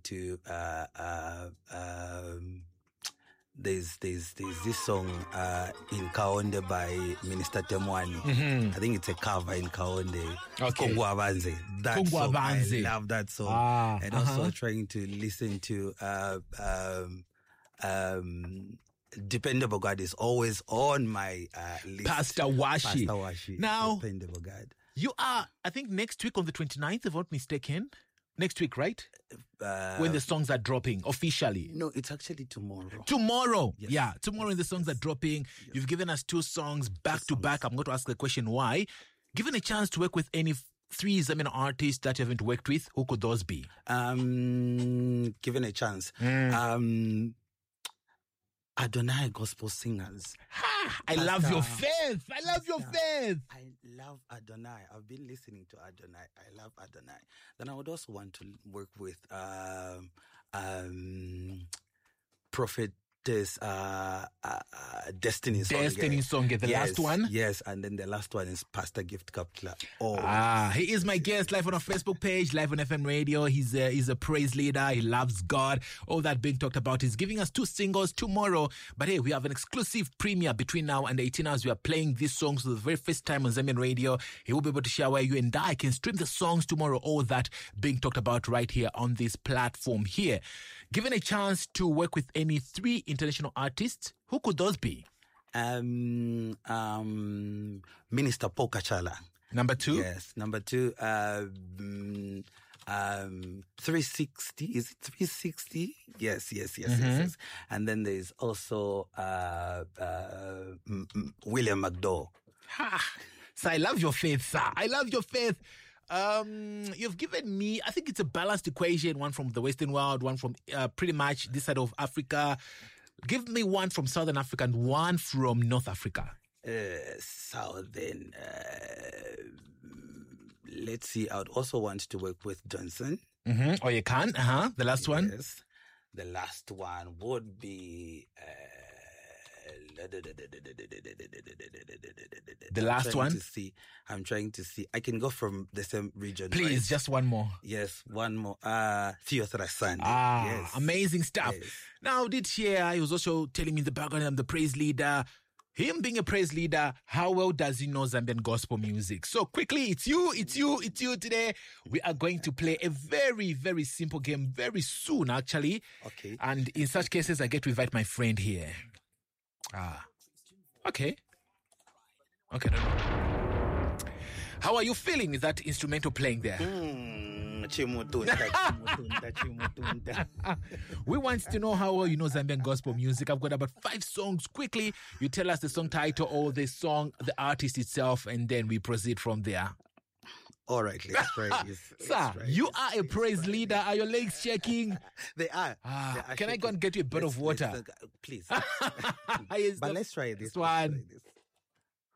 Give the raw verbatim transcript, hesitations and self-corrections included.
to uh, uh, um, there's there's there's this song uh, in Kaonde by Minister Temwani. Mm-hmm. I think it's a cover in Kaonde. Okay. Kongwa Banze. That Kongwa song, Banze. I love that song. Ah, and uh-huh. also trying to listen to uh, um, um, Dependable God is always on my uh, list. Pastor Washi. Pastor Washi. Now, Dependable God. You are, I think, next week on the twenty-ninth, if I'm not mistaken. Next week, right? Uh, when the songs are dropping officially. No, it's actually tomorrow. Tomorrow. Yes. Yeah, tomorrow when the songs are dropping. Yes. You've given us two songs back two to songs. back. I'm going to ask the question why. Given a chance to work with any three Zambian artists that you haven't worked with, who could those be? Um, given a chance. Mm. Um, Adonai gospel singers. Ha! I Pastor, love your faith. I love Pastor, your faith. I love Adonai. I've been listening to Adonai. I love Adonai. Then I would also want to work with um, um, Prophet This uh, uh, uh, Destiny song. Destiny song, the yes, last one? Yes, and then the last one is Pastor Gift Kaptla. Oh. Ah, he is my guest live on our Facebook page, live on F M radio. He's a, he's a praise leader. He loves God. All that being talked about. He's giving us two singles tomorrow. But hey, we have an exclusive premiere between now and eighteen hours. We are playing these songs for the very first time on Zambian radio. He will be able to share where you and I can stream the songs tomorrow. All that being talked about right here on this platform here. Given a chance to work with any three international artists, who could those be? Um, um, Minister Paul Kachala. Number two? Yes. Number two, um, um, three sixty. Is it three sixty? Yes, yes, yes, mm-hmm. yes, yes. And then there's also uh, uh, M- M- William McDowell. Ha! So I love your faith, sir. I love your faith. Um, you've given me, I think it's a balanced equation, one from the Western world, one from uh, pretty much this side of Africa. Give me one from Southern Africa and one from North Africa. Uh, Southern, uh, let's see, I would also want to work with Johnson. Mm-hmm. Or you can, uh-huh. The last yes. one? Yes. The last one would be... Uh, The last one? To see, I'm trying to see. I can go from the same region. Please, right? Just one more. Yes, one more. Uh, Theophilus Sunday. Ah, yes. Amazing stuff. Yes. Now, did hear, he was also telling me in the background, I'm the praise leader. Him being a praise leader, how well does he know Zambian gospel music? So quickly, it's you, it's you, it's you today. We are going to play a very, very simple game very soon, actually. Okay. And in such cases, I get to invite my friend here. Ah, okay. Okay. How are you feeling with that instrumental playing there? Mm, we want to know how well you know Zambian gospel music. I've got about five songs. Quickly, you tell us the song title or the song, the artist itself, and then we proceed from there. All right, let's try this. Sir, try you this. are a praise let's leader. Are your legs shaking? They are. Ah, they are can shaking. I go and get you a bottle of water? Please. But let's try this. one. Let's try this.